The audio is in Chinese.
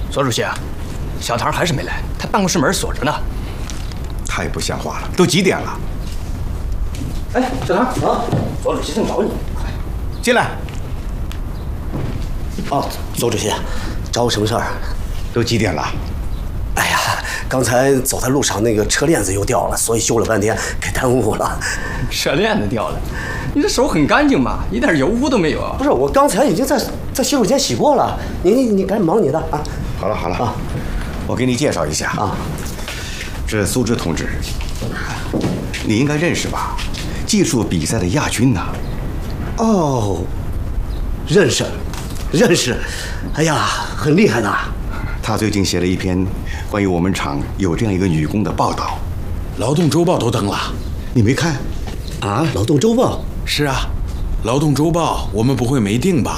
左主席啊，小唐还是没来，他办公室门锁着呢。 太不像话了，都几点了？ 哎，小唐啊，左主席正找你，快进来。 哦，左主席，找我什么事儿？ 都几点了？ 哎呀，刚才走在路上，那个车链子又掉了，所以修了半天，给耽误了。 车链子掉了，你这手很干净嘛，一点油污都没有。 不是，我刚才已经在洗手间洗过了。你赶紧忙你的啊！ 好了啊，我给你介绍一下啊， 这苏芝同志，你应该认识吧？技术比赛的亚军呐。 哦，认识。哎呀，很厉害的。 他最近写了一篇关于我们厂有这样一个女工的报道， 劳动周报都登了， 你没看？ 啊，劳动周报？ 是啊，劳动周报我们不会没订吧？